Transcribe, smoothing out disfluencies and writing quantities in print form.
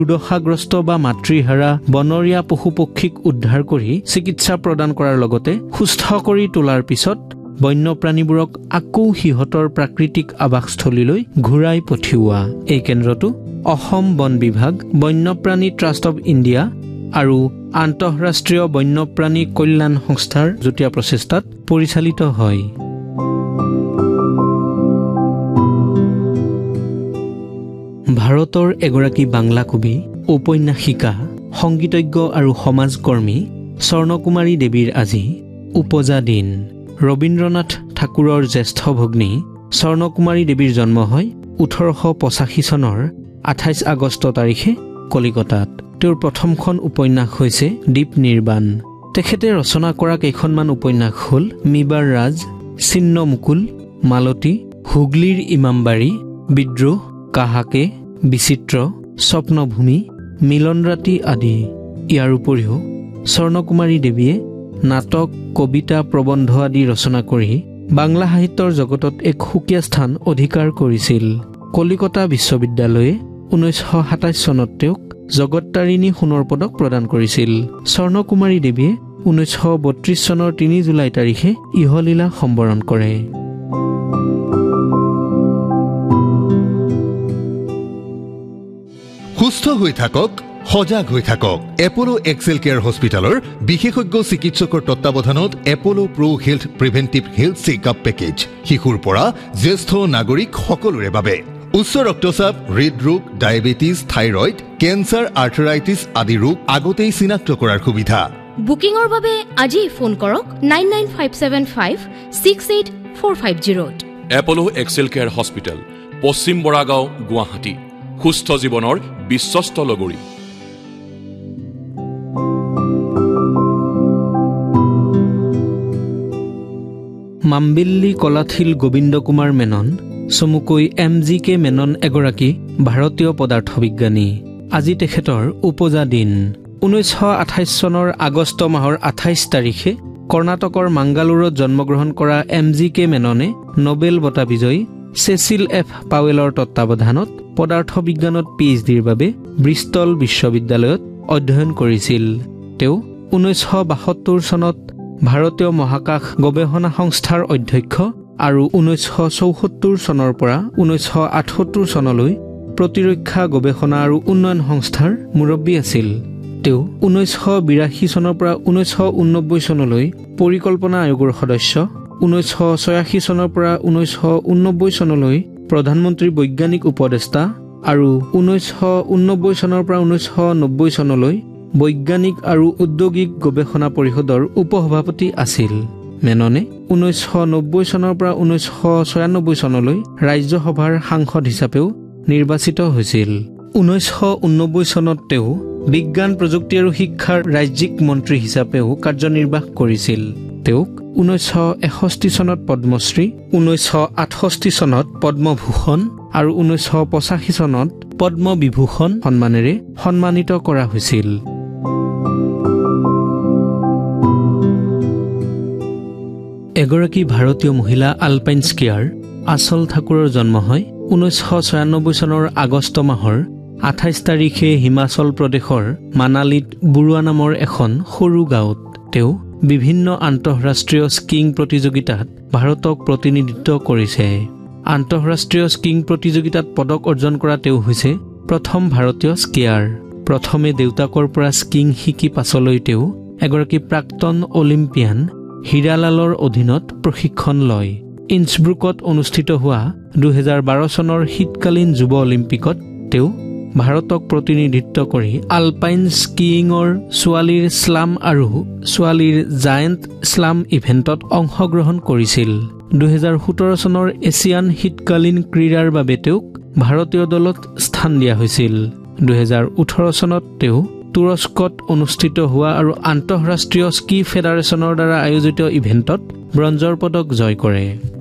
দুৰ্দশাগ্ৰস্ত বা মাতৃহাৰা বনৰীয়া পশুপক্ষীক উদ্ধাৰ কৰি চিকিৎসা প্ৰদান কৰাৰ লগতে সুস্থ কৰি তোলাৰ পিছত বন্যপ্ৰাণীবোৰক আকৌ সিহঁতৰ প্ৰাকৃতিক আৱাসস্থলীলৈ ঘূৰাই পঠিওৱা। এই কেন্দ্ৰটো অসম বন বিভাগ, বন্যপ্ৰাণী ট্ৰাষ্ট অৱ ইণ্ডিয়া আৰু আন্তঃৰাষ্ট্ৰীয় বন্যপ্ৰাণী কল্যাণ সংস্থাৰ যুটীয়া প্ৰচেষ্টাত পৰিচালিত হয়। ভাৰতৰ এগৰাকী বাংলা কবি, ঔপন্যাসিকা, সংগীতজ্ঞ আৰু সমাজকৰ্মী স্বৰ্ণকুমাৰী দেৱীৰ আজি উপজা দিন। ৰবীন্দ্ৰনাথ ঠাকুৰৰ জ্যেষ্ঠ ভগ্নী স্বৰ্ণকুমাৰী দেৱীৰ জন্ম হয় 1885 চনৰ 28 আগষ্ট তাৰিখে কলিকতাত। তেওঁৰ প্ৰথমখন উপন্যাস হৈছে দ্বীপ নিৰ্বাণ। তেখেতে ৰচনা কৰা কেইখনমান উপন্যাস হ'ল মিবাৰ ৰাজ, চিন্ন মুকুল, মালতী, হুগলীৰ ইমামবাৰী, বিদ্ৰোহ, কাহাকে, বিচিত্ৰ, স্বপ্নভূমি, মিলন ৰাতি আদি। ইয়াৰ উপৰিও স্বৰ্ণকুমাৰী দেৱীয়ে নাটক, কবিতা, প্ৰবন্ধ আদি ৰচনা কৰি বাংলা সাহিত্যৰ জগতত এক সুকীয়া স্থান অধিকাৰ কৰিছিল। কলিকতা বিশ্ববিদ্যালয়ে 1927 চনত তেওঁক জগত্তাৰিণী সোণৰ পদক প্ৰদান কৰিছিল। স্বৰ্ণকুমাৰী দেৱীয়ে 1932 চনৰ 3 জুলাই তাৰিখে ইহলীলা সম্বৰণ কৰে। সুস্থ হৈ থাকক, সজাগ হৈ থাকক। এপলো এক্সেল কেয়াৰ হস্পিটেলৰ বিশেষজ্ঞ চিকিৎসকৰ তত্বাৱধানত এপলো প্ৰ হেল্থ প্ৰিভেন্টিভ হেল্থ চেকআপ পেকেজ শিশুৰ পৰা জ্যেষ্ঠ নাগৰিক সকলোৰে বাবে। উচ্চ ৰক্তচাপ, হৃদৰোগ, ডায়েবেটিছ, থাইৰয়ড, কেঞ্চাৰ, আৰ্থৰাইটিছ আদি ৰোগ আগতেই চিনাক্ত কৰাৰ সুবিধা। বুকিঙৰ বাবে আজি ফোন কৰক 9957568450। এপলো এক্সেল কেয়াৰ হস্পিটেল, পশ্চিম বৰাগাঁও, গুৱাহাটী। সুস্থ জীৱনৰ বিশ্বস্ত লগৰী। মাম্বিল্লী কলাথিল গোবিন্দ কুমাৰ মেনন, চমুকৈ MGK মেনন এগৰাকী ভাৰতীয় পদাৰ্থবিজ্ঞানী। আজি তেখেতৰ উপজা দিন। 1928 চনৰ আগষ্ট মাহৰ 28 তাৰিখে কৰ্ণাটকৰ মাংগালুৰুত জন্মগ্ৰহণ কৰা MGK মেননে নোবেল বঁটা বিজয়ী চেচিল F. পাৱেলৰ তত্বাৱধানত পদাৰ্থ বিজ্ঞানত PhDৰ বাবে ব্ৰিষ্টল বিশ্ববিদ্যালয়ত অধ্যয়ন কৰিছিল। তেওঁ 1972 চনত ভাৰতীয় মহাকাশ গৱেষণা সংস্থাৰ অধ্যক্ষ আৰু 1974 চনৰ পৰা 1978 চনলৈ প্ৰতিৰক্ষা গৱেষণা আৰু উন্নয়ন সংস্থাৰ মুৰব্বী আছিল। তেওঁ 1982 চনৰ পৰা 1989 চনলৈ পৰিকল্পনা আয়োগৰ সদস্য, 1986 চনৰ পৰা 1989 চনলৈ প্ৰধানমন্ত্ৰী বৈজ্ঞানিক উপদেষ্টা আৰু 1989 চনৰ পৰা 1990 চনলৈ বৈজ্ঞানিক আৰু ঔদ্যোগিক গৱেষণা পৰিষদৰ উপসভাপতি আছিল। মেননে 1990 চনৰ পৰা 1996 চনলৈ ৰাজ্যসভাৰ সাংসদ হিচাপেও নিৰ্বাচিত হৈছিল। 1989 চনত তেওঁ বিজ্ঞান, প্ৰযুক্তি আৰু শিক্ষাৰ ৰাজ্যিক মন্ত্ৰী হিচাপেও কাৰ্যনিৰ্বাহ কৰিছিল। তেওঁক 1961 চনত পদ্মশ্ৰী, 1968 চনত পদ্মভূষণ আৰু 1985 চনত পদ্মবিভূষণ সন্মানেৰে সন্মানিত কৰা হৈছিল। এগৰাকী ভাৰতীয় মহিলা আলপাইন স্কিয়াৰ আচল ঠাকুৰৰ জন্ম হয় 1996 চনৰ আগষ্ট মাহৰ 28 তাৰিখে হিমাচল প্ৰদেশৰ মানালীত বুৰুৱা নামৰ এখন সৰু গাঁৱত। তেওঁ বিভিন্ন আন্তঃৰাষ্ট্ৰীয় স্কিং প্ৰতিযোগিতাত ভাৰতক প্ৰতিনিধিত্ব কৰিছে। আন্তঃৰাষ্ট্ৰীয় স্কিং প্ৰতিযোগিতাত পদক অৰ্জন কৰা তেওঁ হৈছে প্ৰথম ভাৰতীয় স্কিয়াৰ। প্ৰথমে দেউতাকৰ পৰা স্কিং শিকি পাছলৈ তেওঁ এগৰাকী প্ৰাক্তন অলিম্পিয়ান হীৰালালৰ অধীনত প্ৰশিক্ষণ লয়। ইন্সব্ৰুকত অনুষ্ঠিত হোৱা 2012 চনৰ শীতকালীন যুৱ অলিম্পিকত তেওঁ ভাৰতক প্ৰতিনিধিত্ব কৰি আলপাইন স্কিইঙৰ ছোৱালীৰ স্লাম আৰু ছোৱালীৰ জায়েণ্ট স্লাম ইভেণ্টত অংশগ্ৰহণ কৰিছিল। 2017 চনৰ এছিয়ান শীতকালীন ক্ৰীড়াৰ বাবে তেওঁক ভাৰতীয় দলত স্থান দিয়া হৈছিল। 2018 চনত তেওঁ তুৰস্কত অনুষ্ঠিত হোৱা আৰু আন্তঃৰাষ্ট্ৰীয় স্কি ফেডাৰেশ্যনৰ দ্বাৰা আয়োজিত ইভেণ্টত ব্ৰঞ্জৰ পদক জয় কৰে।